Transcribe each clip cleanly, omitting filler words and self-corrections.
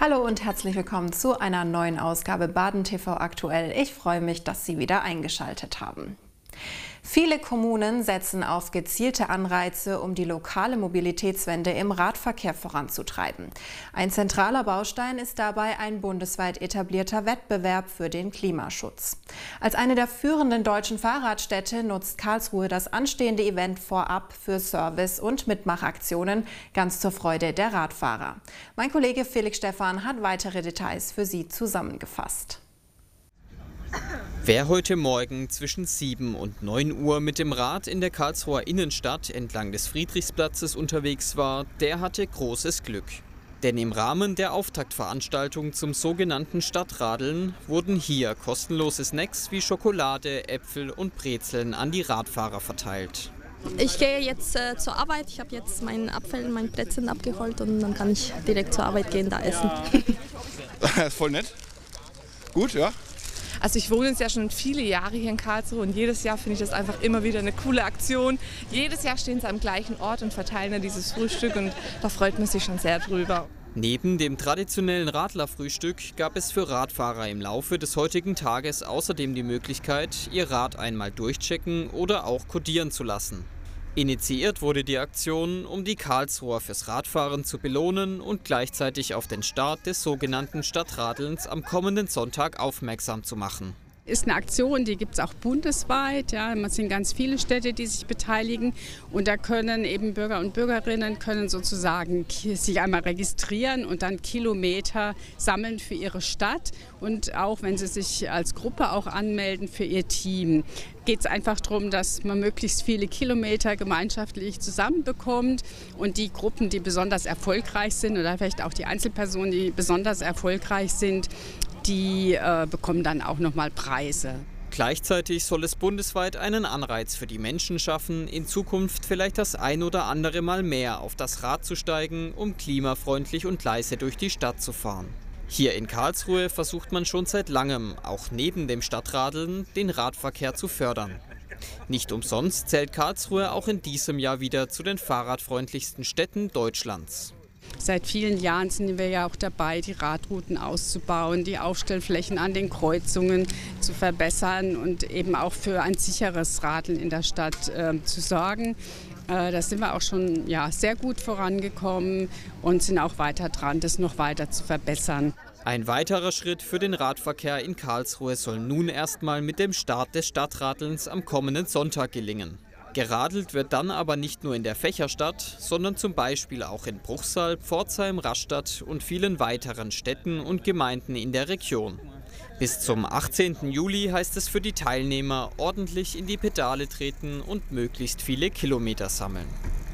Hallo und herzlich willkommen zu einer neuen Ausgabe Baden TV aktuell. Ich freue mich, dass Sie wieder eingeschaltet haben. Viele Kommunen setzen auf gezielte Anreize, um die lokale Mobilitätswende im Radverkehr voranzutreiben. Ein zentraler Baustein ist dabei ein bundesweit etablierter Wettbewerb für den Klimaschutz. Als eine der führenden deutschen Fahrradstädte nutzt Karlsruhe das anstehende Event vorab für Service- und Mitmachaktionen, ganz zur Freude der Radfahrer. Mein Kollege Felix Stephan hat weitere Details für Sie zusammengefasst. Wer heute Morgen zwischen 7 und 9 Uhr mit dem Rad in der Karlsruher Innenstadt entlang des Friedrichsplatzes unterwegs war, der hatte großes Glück. Denn im Rahmen der Auftaktveranstaltung zum sogenannten Stadtradeln wurden hier kostenlose Snacks wie Schokolade, Äpfel und Brezeln an die Radfahrer verteilt. Ich gehe jetzt zur Arbeit, ich habe jetzt meinen Apfel, mein Plätzchen abgeholt und dann kann ich direkt zur Arbeit gehen, da essen. Voll nett. Gut, ja. Also ich wohne jetzt ja schon viele Jahre hier in Karlsruhe und jedes Jahr finde ich das einfach immer wieder eine coole Aktion. Jedes Jahr stehen sie am gleichen Ort und verteilen dann dieses Frühstück und da freut man sich schon sehr drüber. Neben dem traditionellen Radlerfrühstück gab es für Radfahrer im Laufe des heutigen Tages außerdem die Möglichkeit, ihr Rad einmal durchchecken oder auch kodieren zu lassen. Initiiert wurde die Aktion, um die Karlsruher fürs Radfahren zu belohnen und gleichzeitig auf den Start des sogenannten Stadtradelns am kommenden Sonntag aufmerksam zu machen. Ist eine Aktion, die gibt es auch bundesweit. Ja, es sind ganz viele Städte, die sich beteiligen. Und da können eben Bürger und Bürgerinnen können sozusagen sich einmal registrieren und dann Kilometer sammeln für ihre Stadt. Und auch wenn sie sich als Gruppe auch anmelden für ihr Team, geht es einfach darum, dass man möglichst viele Kilometer gemeinschaftlich zusammenbekommt. Und die Gruppen, die besonders erfolgreich sind oder vielleicht auch die Einzelpersonen, die besonders erfolgreich sind, die bekommen dann auch nochmal Preise. Gleichzeitig soll es bundesweit einen Anreiz für die Menschen schaffen, in Zukunft vielleicht das ein oder andere Mal mehr auf das Rad zu steigen, um klimafreundlich und leise durch die Stadt zu fahren. Hier in Karlsruhe versucht man schon seit langem, auch neben dem Stadtradeln, den Radverkehr zu fördern. Nicht umsonst zählt Karlsruhe auch in diesem Jahr wieder zu den fahrradfreundlichsten Städten Deutschlands. Seit vielen Jahren sind wir ja auch dabei, die Radrouten auszubauen, die Aufstellflächen an den Kreuzungen zu verbessern und eben auch für ein sicheres Radeln in der Stadt zu sorgen. Da sind wir auch schon sehr gut vorangekommen und sind auch weiter dran, das noch weiter zu verbessern. Ein weiterer Schritt für den Radverkehr in Karlsruhe soll nun erstmal mit dem Start des Stadtradelns am kommenden Sonntag gelingen. Geradelt wird dann aber nicht nur in der Fächerstadt, sondern zum Beispiel auch in Bruchsal, Pforzheim, Rastatt und vielen weiteren Städten und Gemeinden in der Region. Bis zum 18. Juli heißt es für die Teilnehmer ordentlich in die Pedale treten und möglichst viele Kilometer sammeln.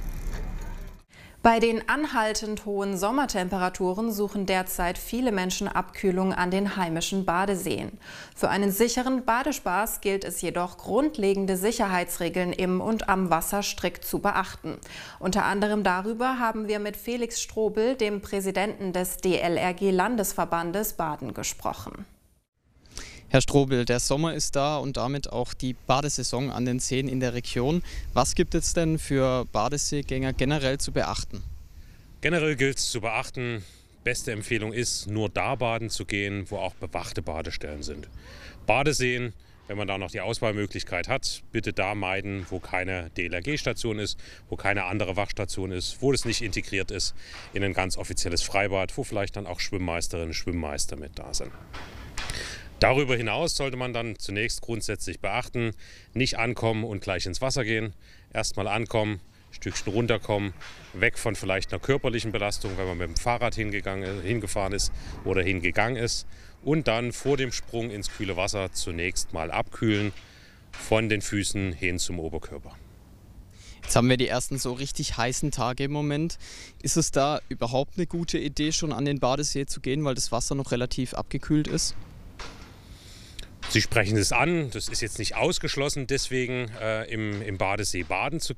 Bei den anhaltend hohen Sommertemperaturen suchen derzeit viele Menschen Abkühlung an den heimischen Badeseen. Für einen sicheren Badespaß gilt es jedoch, grundlegende Sicherheitsregeln im und am Wasser strikt zu beachten. Unter anderem darüber haben wir mit Felix Strobel, dem Präsidenten des DLRG-Landesverbandes Baden, gesprochen. Herr Strobel, der Sommer ist da und damit auch die Badesaison an den Seen in der Region. Was gibt es denn für Badeseegänger generell zu beachten? Generell gilt es zu beachten, beste Empfehlung ist, nur da baden zu gehen, wo auch bewachte Badestellen sind. Badeseen, wenn man da noch die Auswahlmöglichkeit hat, bitte da meiden, wo keine DLRG-Station ist, wo keine andere Wachstation ist, wo das nicht integriert ist in ein ganz offizielles Freibad, wo vielleicht dann auch Schwimmmeisterinnen und Schwimmmeister mit da sind. Darüber hinaus sollte man dann zunächst grundsätzlich beachten, nicht ankommen und gleich ins Wasser gehen. Erstmal ankommen, ein Stückchen runterkommen, weg von vielleicht einer körperlichen Belastung, wenn man mit dem Fahrrad hingefahren ist oder hingegangen ist. Und dann vor dem Sprung ins kühle Wasser zunächst mal abkühlen, von den Füßen hin zum Oberkörper. Jetzt haben wir die ersten so richtig heißen Tage im Moment. Ist es da überhaupt eine gute Idee, schon an den Badesee zu gehen, weil das Wasser noch relativ abgekühlt ist? Sie sprechen es an, das ist jetzt nicht ausgeschlossen, deswegen im Badesee baden zu gehen.